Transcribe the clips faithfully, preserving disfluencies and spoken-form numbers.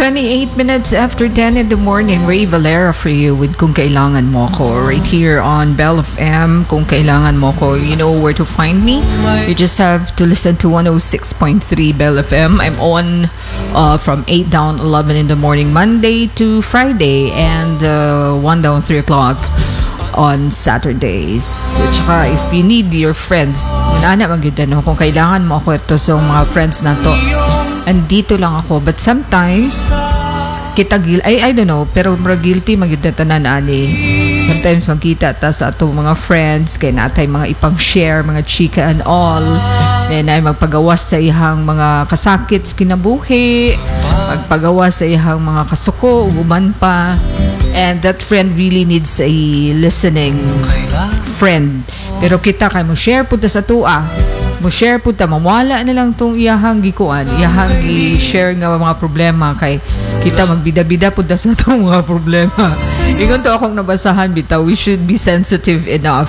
twenty-eight minutes after ten in the morning, Ray Valera for you with Kung Kailangan Mo Ko, right here on Bell F M. Kung Kailangan Mo Ko, you know where to find me. You just have to listen to one oh six point three Bell F M. I'm on uh, from eight down eleven in the morning, Monday to Friday, and uh, one down three o'clock on Saturdays. At saka, if you need your friends, munana magyudan mo kung kailangan mo ako ito sa mga friends na to. Andito lang ako, but sometimes kita gil ay I don't know, pero mura guilty magyudatanan ani. Sometimes magkita ta sa atong mga friends kay natay mga ipang share, mga chika and all. Then ay magpagawas sa ihang mga kasakit sa kinabuhi, magpagawas sa ihang mga kasuko, uban pa. And that friend really needs a listening friend. Pero kita kay mo share pud sa tua. Mo share pud ta, mamwala na lang tong iyahang gikuan, iyahang gi-share nga mga problema kay kita magbida-bida pud ta sa tong mga problema. Ingon to akong nabasahan bitaw, we should be sensitive enough.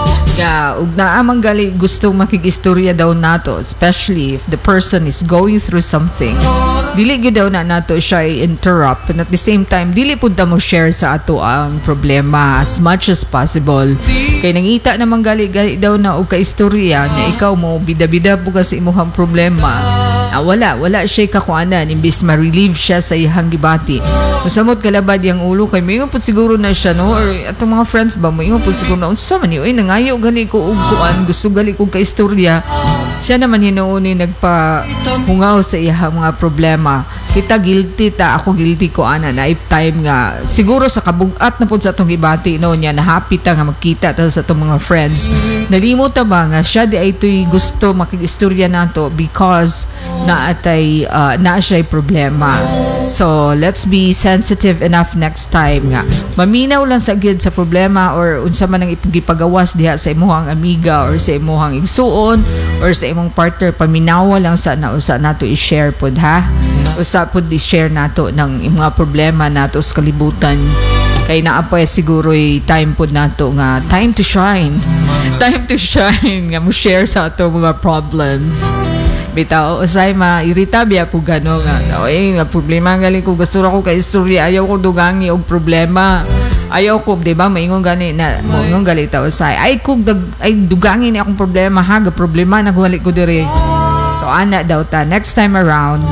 Yeah, ug naa man gali gusto makig-istorya daw nato, especially if the person is going through something. Dili gyud daw na nato siya interrupt, and at the same time dili pud ta mo share sa ato ang problema as much as possible. Kay nangita naman gali gali daw na og kaistorya na ikaw mo bida-bida po sa imong problema. Ah, wala, wala siya kakuanan imbis ma-relieve siya sa ihang gibati. Masamot kalabad yang ulo kay mayon pud siguro na siya no, or atong mga friends ba mayon pud siguro na unsa man ni oy nangayo gali ko og kuan, gusto gali ko ka istorya. Siya naman hinuuni nagpa hungaw sa iyang mga problema. Kita guilty ta, ako guilty ko ana na time nga siguro sa kabugat na pud sa atong gibati no nya na happy ta nga magkita ta sa atong mga friends. Nalimot ta ba nga siya di ay tuy gusto makig-istorya nato because na atay uh, na siya problema. So let's be sensitive enough next time nga maminaw lang sa gid sa problema or unsa man ang ipagipagawas diha sa imong amiga or sa imong igsuon or sa imong partner, paminawa lang sa na usa nato i-share pod ha. Usa pod i-share nato ng mga problema nato sa kalibutan. Kay naapay siguro time pod nato nga time to shine. Time to shine nga mo share sa ato mga problems. Bitaw usay mairita biya po gano nga oy nga problema gali ko gusto ra ko kay istorya, ayaw ko dugangi og problema, ayaw ko di ba maingon gani na maingon gali ta usay ay kog ay dugangi ni akong problema ha ga problema nagwali ko diri. So ana daw ta next time around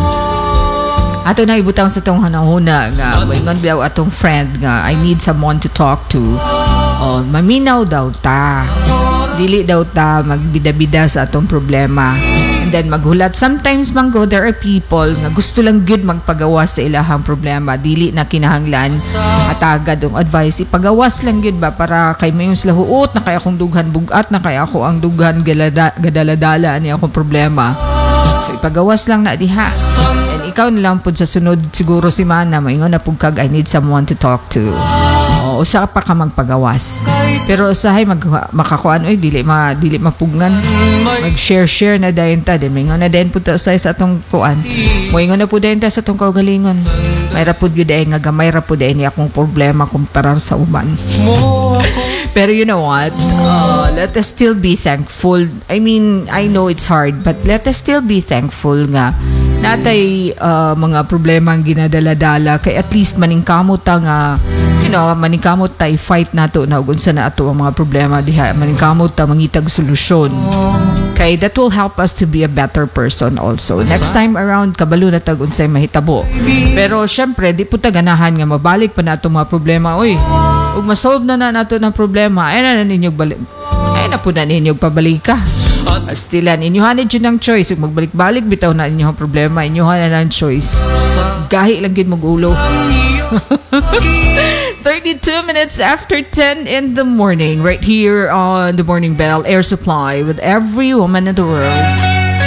ato na ibutang sa tong hanahuna nga maingon daw atong friend nga I need someone to talk to. Oh maminaw daw ta, dili daw ta magbida-bida sa atong problema. And then maghulat. Sometimes manggo there are people nga gusto lang good magpagawas sa ilahang problema, dili na kinahanglan atagad ang advice, ipagawas lang good ba para kay mayong sila huot na kay akong dughan bugat na kay ako ang dughan galada, gadaladala ni akong problema. So ipagawas lang na diha. And ikaw na lang pud sa sunod siguro si Mana maingon na pud kag I need someone to talk to. O usa pa ka magpagawas. Pero usahay mag makakuan oy dili ma dili mapugnan. Mag-share share na dayon ta din mingon na din pud usay sa atong kuan. Moingon na pud dayon ta sa atong kaugalingon. May ra pud gyud ay nga gamay ra pud ay ni akong problema kumpara sa uban. Pero you know what? Uh, let us still be thankful. I mean, I know it's hard, but let us still be thankful nga natay uh, mga problema ang ginadala-dala kay at least maningkamot ta nga you know maningkamot ta i-fight nato na ug unsa na ato ang mga problema diha, maningkamot ta mangitag solusyon kay that will help us to be a better person also. Next time around kabalo na tag unsay mahitabo. Pero syempre di pud ta ganahan nga mabalik pa nato mga problema oy ug masolve na na nato ng problema ay na ninyo balik ay na pud na ninyo pabalika. Stilan inyohan jud ang choice ug magbalik-balik bitaw na inyo ang problema, inyohan na ang choice. Gahi lang gid mog ulo. thirty-two minutes after ten in the morning right here on the Morning Bell Air Supply with every woman in the world.